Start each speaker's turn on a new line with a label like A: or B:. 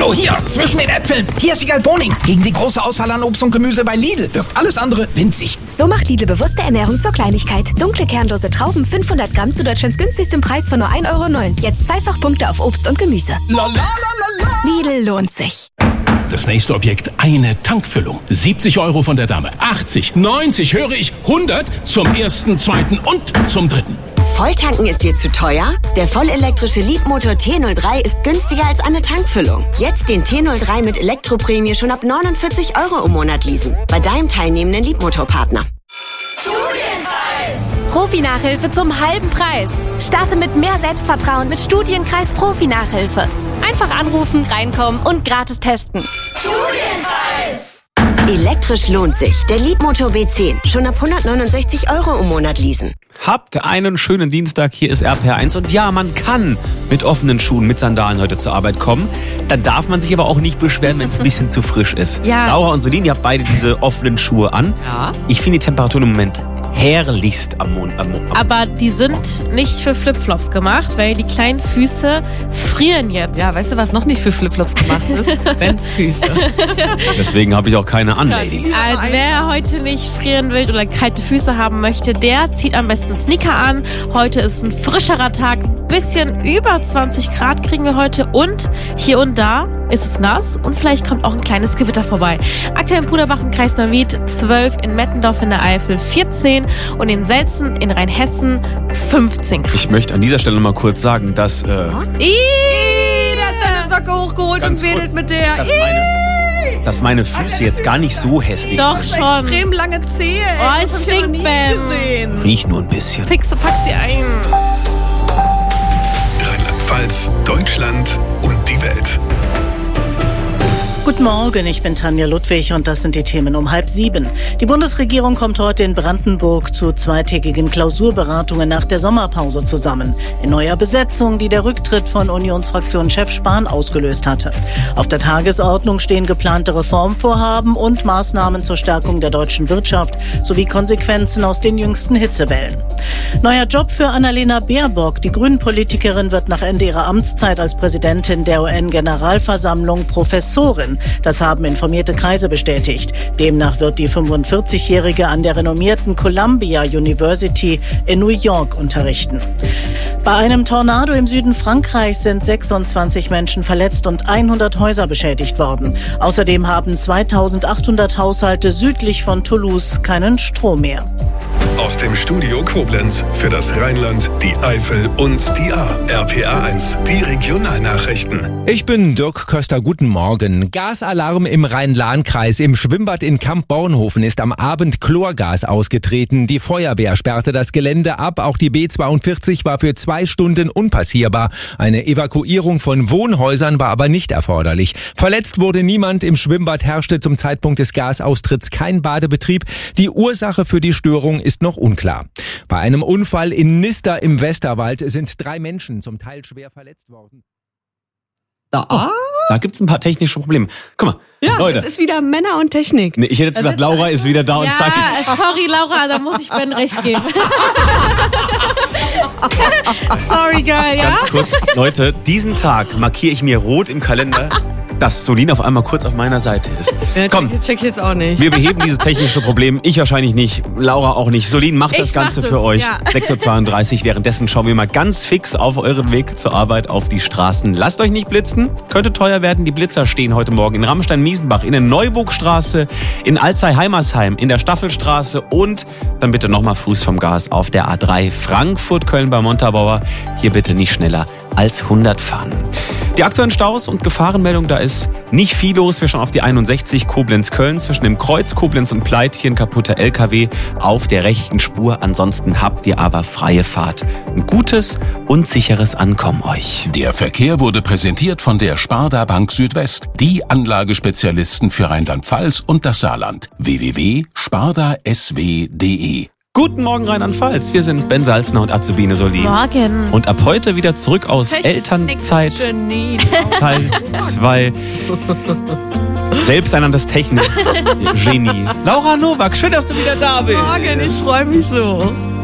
A: Hallo, hier, zwischen den Äpfeln. Hier ist Wiegald Boning. Gegen die große Auswahl an Obst und Gemüse bei Lidl wirkt alles andere winzig.
B: So macht Lidl bewusste Ernährung zur Kleinigkeit. Dunkle, kernlose Trauben, 500 Gramm zu Deutschlands günstigstem Preis von nur 1,09 €. Jetzt Zweifachpunkte auf Obst und Gemüse. Lidl lohnt sich.
C: Das nächste Objekt, eine Tankfüllung. 70 € von der Dame. 80, 90, höre ich, 100 zum ersten, zweiten und zum dritten.
D: Volltanken ist dir zu teuer? Der vollelektrische Leapmotor T03 ist günstiger als eine Tankfüllung. Jetzt den T03 mit Elektroprämie schon ab 49 € im Monat leasen. Bei deinem teilnehmenden Leapmotor-Partner.
E: Studienkreis! Profi-Nachhilfe zum halben Preis. Starte mit mehr Selbstvertrauen mit Studienkreis Profi-Nachhilfe. Einfach anrufen, reinkommen und gratis testen. Studienkreis!
D: Elektrisch lohnt sich. Der Leapmotor B10. Schon ab 169 € im Monat leasen.
F: Habt einen schönen Dienstag, hier ist RPR1 und ja, man kann mit offenen Schuhen, mit Sandalen heute zur Arbeit kommen. Dann darf man sich aber auch nicht beschweren, wenn es ein bisschen zu frisch ist.
G: Ja.
F: Laura und Solin, ihr habt beide diese offenen Schuhe an.
G: Ja.
F: Ich finde die Temperatur im Moment herrlichst am
G: Aber die sind nicht für Flipflops gemacht, weil die kleinen Füße frieren jetzt.
H: Ja, weißt du, was noch nicht für Flipflops gemacht ist? Bens Füße.
F: Deswegen habe ich auch keine an, Ladies.
G: Also wer heute nicht frieren will oder kalte Füße haben möchte, der zieht am besten Sneaker an. Heute ist ein frischerer Tag, ein bisschen über 20 Grad kriegen wir heute und hier und da ist es nass und vielleicht kommt auch ein kleines Gewitter vorbei. Aktuell in Puderbach im Kreis Neuwied 12, in Mettendorf in der Eifel 14 und in Selzen in Rheinhessen 15 Grad.
F: Ich möchte an dieser Stelle mal kurz sagen, dass
H: Der hat seine Socke hochgeholt und wedelt mit der.
F: dass meine Füße jetzt gar nicht so hässlich
G: Doch
F: sind.
G: schon.
H: Extrem lange Zehe, ey.
G: Oh,
H: Das
G: es
H: hab ich noch nie
G: stinkt, Bam.
H: gesehen.
F: Riech nur ein bisschen.
G: Fixe, pack sie ein.
I: Rheinland-Pfalz, Deutschland und die Welt.
J: Guten Morgen, ich bin Tanja Ludwig und das sind die Themen um 6:30. Die Bundesregierung kommt heute in Brandenburg zu zweitägigen Klausurberatungen nach der Sommerpause zusammen. In neuer Besetzung, die der Rücktritt von Unionsfraktionschef Spahn ausgelöst hatte. Auf der Tagesordnung stehen geplante Reformvorhaben und Maßnahmen zur Stärkung der deutschen Wirtschaft sowie Konsequenzen aus den jüngsten Hitzewellen. Neuer Job für Annalena Baerbock. Die Grünen-Politikerin wird nach Ende ihrer Amtszeit als Präsidentin der UN-Generalversammlung Professorin. Das haben informierte Kreise bestätigt. Demnach wird die 45-Jährige an der renommierten Columbia University in New York unterrichten. Bei einem Tornado im Süden Frankreichs sind 26 Menschen verletzt und 100 Häuser beschädigt worden. Außerdem haben 2800 Haushalte südlich von Toulouse keinen Strom mehr.
I: Aus dem Studio Koblenz für das Rheinland, die Eifel und die A. RPR1, die Regionalnachrichten.
K: Ich bin Dirk Köster, guten Morgen. Gasalarm im Rhein-Lahn-Kreis. Im Schwimmbad in Kamp-Bornhofen ist am Abend Chlorgas ausgetreten. Die Feuerwehr sperrte das Gelände ab. Auch die B42 war für 2 Stunden unpassierbar. Eine Evakuierung von Wohnhäusern war aber nicht erforderlich. Verletzt wurde niemand. Im Schwimmbad herrschte zum Zeitpunkt des Gasaustritts kein Badebetrieb. Die Ursache für die Störung ist noch unklar. Bei einem Unfall in Nister im Westerwald sind 3 Menschen zum Teil schwer verletzt worden.
F: Da gibt's ein paar technische Probleme. Guck mal,
H: Ja,
F: Leute.
H: das ist wieder Männer und Technik.
F: Nee, ich hätte jetzt gesagt, Laura ist wieder da und zack.
G: Ja, sorry Laura, da muss ich Ben recht geben. Sorry, Girl, ja?
F: Ganz kurz, Leute, diesen Tag markiere ich mir rot im Kalender, dass Solin auf einmal kurz auf meiner Seite ist.
H: Ja,
F: Komm,
H: check ich jetzt auch nicht.
F: wir beheben dieses technische Problem. Ich wahrscheinlich nicht, Laura auch nicht. Solin macht das
H: Ich
F: Ganze
H: mach
F: für
H: das,
F: euch.
H: ja.
F: 6:32 Uhr. Währenddessen schauen wir mal ganz fix auf euren Weg zur Arbeit auf die Straßen. Lasst euch nicht blitzen, könnte teuer werden. Die Blitzer stehen heute Morgen in Rammstein-Miesenbach, in der Neuburgstraße, in Alzey-Heimersheim, in der Staffelstraße und dann bitte nochmal Fuß vom Gas auf der A3 Frankfurt-Köln bei Montabaur. Hier bitte nicht schneller als 100 fahren. Die aktuellen Staus und Gefahrenmeldungen, da ist nicht viel los. Wir schauen auf die 61 Koblenz-Köln. Zwischen dem Kreuz Koblenz und Pleit hier ein kaputter LKW auf der rechten Spur. Ansonsten habt ihr aber freie Fahrt. Ein gutes und sicheres Ankommen euch.
C: Der Verkehr wurde präsentiert von der Sparda Bank Südwest, die Anlagespezialisten für Rheinland-Pfalz und das Saarland. www.spardasw.de.
F: Guten Morgen Rheinland-Pfalz. Wir sind Ben Salzner und Azubine Solin.
G: Morgen.
F: Und ab heute wieder zurück aus Elternzeit.
H: Genie.
F: Teil 2. Selbsternanntes Technik-Genie. Laura Nowak, schön, dass du wieder da bist.
H: Morgen, ich freue mich so.